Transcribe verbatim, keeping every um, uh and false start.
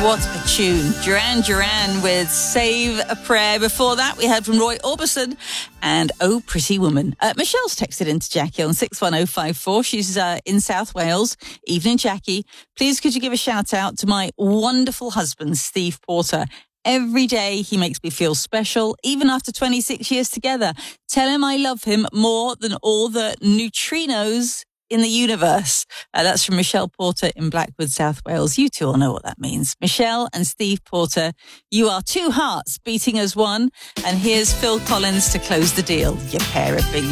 What a tune. Duran Duran with Save a Prayer. Before that, we heard from Roy Orbison and Oh Pretty Woman. Uh, Michelle's texted into Jackie on six one oh five four. She's uh, in South Wales. Evening, Jackie. Please could you give a shout out to my wonderful husband, Steve Porter. Every day he makes me feel special, even after twenty-six years together. Tell him I love him more than all the neutrinos in the universe. Uh, that's from Michelle Porter in Blackwood, South Wales. You two all know what that means. Michelle and Steve Porter, you are two hearts beating as one. And here's Phil Collins to close the deal. You pair of big